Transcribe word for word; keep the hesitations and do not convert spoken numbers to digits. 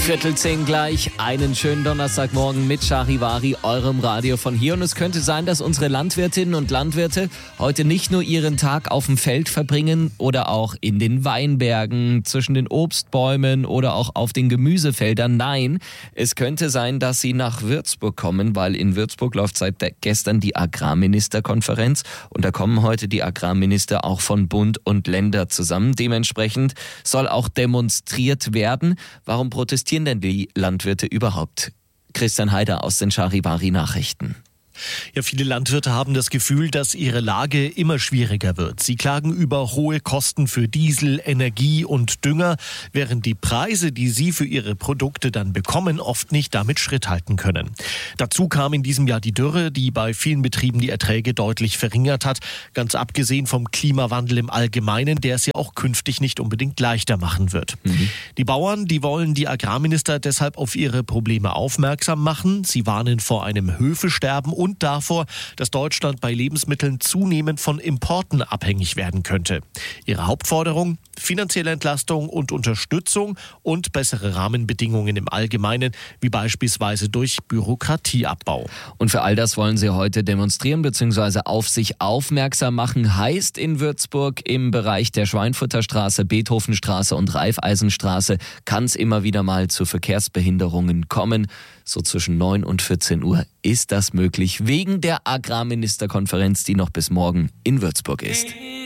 Viertel zehn gleich, einen schönen Donnerstagmorgen mit Charivari, eurem Radio von hier. Und es könnte sein, dass unsere Landwirtinnen und Landwirte heute nicht nur ihren Tag auf dem Feld verbringen oder auch in den Weinbergen, zwischen den Obstbäumen oder auch auf den Gemüsefeldern. Nein, es könnte sein, dass sie nach Würzburg kommen, weil in Würzburg läuft seit gestern die Agrarministerkonferenz und da kommen heute die Agrarminister auch von Bund und Länder zusammen. Dementsprechend soll auch demonstriert werden. Warum protestieren denn die Landwirte überhaupt? Christian Heider aus den Charivari-Nachrichten. Ja, viele Landwirte haben das Gefühl, dass ihre Lage immer schwieriger wird. Sie klagen über hohe Kosten für Diesel, Energie und Dünger, während die Preise, die sie für ihre Produkte dann bekommen, oft nicht damit Schritt halten können. Dazu kam in diesem Jahr die Dürre, die bei vielen Betrieben die Erträge deutlich verringert hat, ganz abgesehen vom Klimawandel im Allgemeinen, der es ja auch künftig nicht unbedingt leichter machen wird. Mhm. Die Bauern, die wollen die Agrarminister deshalb auf ihre Probleme aufmerksam machen. Sie warnen vor einem Höfesterben und und davor, dass Deutschland bei Lebensmitteln zunehmend von Importen abhängig werden könnte. Ihre Hauptforderung: finanzielle Entlastung und Unterstützung und bessere Rahmenbedingungen im Allgemeinen, wie beispielsweise durch Bürokratieabbau. Und für all das wollen sie heute demonstrieren bzw. auf sich aufmerksam machen. Heißt in Würzburg im Bereich der Schweinfurterstraße, Beethovenstraße und Raiffeisenstraße kann es immer wieder mal zu Verkehrsbehinderungen kommen. So zwischen neun und vierzehn Uhr ist das möglich, wegen der Agrarministerkonferenz, die noch bis morgen in Würzburg ist.